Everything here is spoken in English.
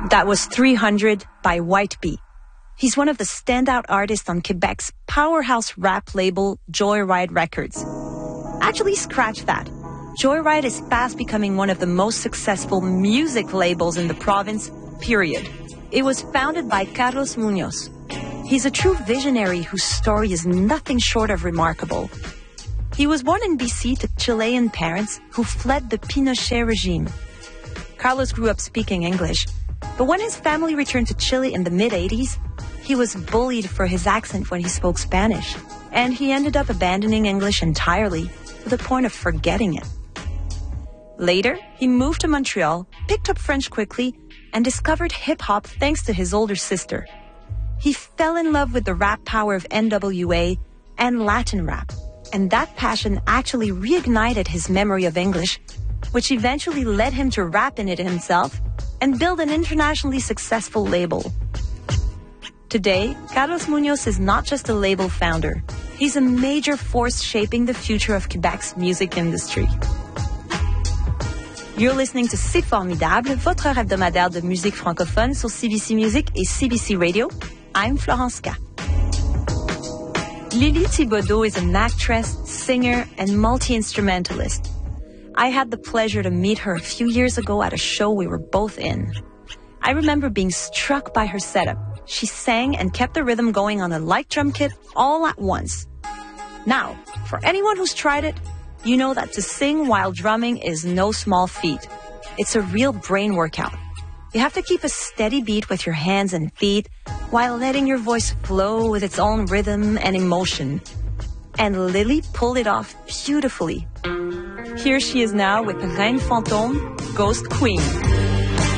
That was 300 by White Bee. He's one of the standout artists on Quebec's powerhouse rap label, Joyride Records. Actually, scratch that. Joyride is fast becoming one of the most successful music labels in the province, period. It was founded by Carlos Munoz. He's a true visionary whose story is nothing short of remarkable. He was born in BC to Chilean parents who fled the Pinochet regime. Carlos grew up speaking English, but when his family returned to Chile in the mid-80s, he was bullied for his accent when he spoke Spanish, and he ended up abandoning English entirely to the point of forgetting it. Later, he moved to Montreal, picked up French quickly, and discovered hip-hop thanks to his older sister. He fell in love with the rap power of NWA and Latin rap, and that passion actually reignited his memory of English, which eventually led him to rap in it himself and build an internationally successful label. Today, Carlos Munoz is not just a label founder. He's a major force shaping the future of Quebec's music industry. You're listening to C'est Formidable, votre heure hebdomadaire de musique francophone sur CBC Music et CBC Radio. I'm Florence K. Lily Thibodeau is an actress, singer, and multi-instrumentalist. I had the pleasure to meet her a few years ago at a show we were both in. I remember being struck by her setup. She sang and kept the rhythm going on a light drum kit all at once. Now, for anyone who's tried it, you know that to sing while drumming is no small feat. It's a real brain workout. You have to keep a steady beat with your hands and feet while letting your voice flow with its own rhythm and emotion. And Lily pulled it off beautifully. Here she is now with Reine Fantôme, Ghost Queen.